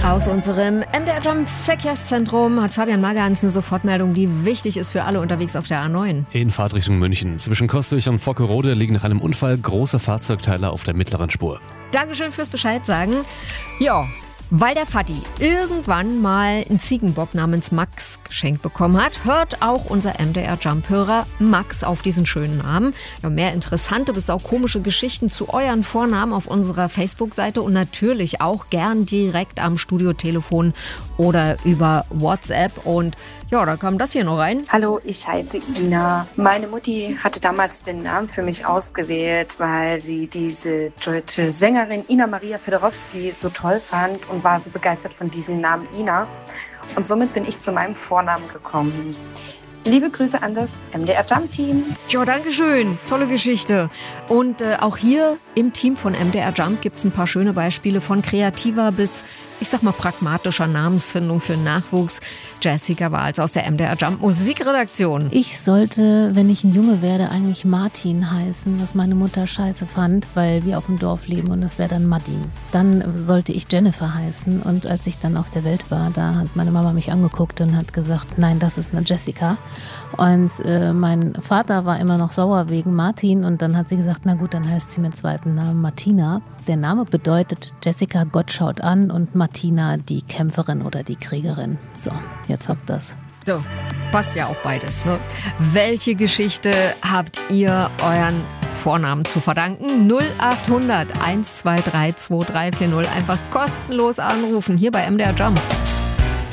Aus unserem MDR Jump Verkehrszentrum hat Fabian Magerhans eine Sofortmeldung, die wichtig ist für alle unterwegs auf der A9. In Fahrtrichtung München. Zwischen Kostwig und Vockerode liegen nach einem Unfall große Fahrzeugteile auf der mittleren Spur. Dankeschön fürs Bescheid sagen. Ja, weil der Vati irgendwann mal einen Ziegenbock namens Max geschenkt bekommen hat, hört auch unser MDR Jump-Hörer Max auf diesen schönen Namen. Ja, mehr interessante bis auch komische Geschichten zu euren Vornamen auf unserer Facebook-Seite und natürlich auch gern direkt am Studiotelefon oder über WhatsApp. Und ja, da kam das hier noch rein. Hallo, ich heiße Ina. Meine Mutti hatte damals den Namen für mich ausgewählt, weil sie diese deutsche Sängerin Ina Maria Fedorowski so toll fand und war so begeistert von diesem Namen Ina. Und somit bin ich zu meinem Vornamen gekommen. Liebe Grüße an das MDR Jump Team. Ja, dankeschön. Tolle Geschichte. Und auch hier im Team von MDR Jump gibt es ein paar schöne Beispiele von kreativer bis, ich sag mal, pragmatischer Namensfindung für den Nachwuchs. Jessica Wahls aus der MDR Jump Musikredaktion. Ich sollte, wenn ich ein Junge werde, eigentlich Martin heißen, was meine Mutter scheiße fand, weil wir auf dem Dorf leben und das wäre dann Madin. Dann sollte ich Jennifer heißen und als ich dann auf der Welt war, da hat meine Mama mich angeguckt und hat gesagt, nein, das ist eine Jessica. Und mein Vater war immer noch sauer wegen Martin und dann hat sie gesagt, na gut, dann heißt sie mit zweiten Namen Martina. Der Name bedeutet Jessica, Gott schaut an und Martina, die Kämpferin oder die Kriegerin. So, jetzt habt das. So, passt ja auch beides, ne? Welche Geschichte habt ihr euren Vornamen zu verdanken? 0800 123 2340. Einfach kostenlos anrufen hier bei MDR Jump.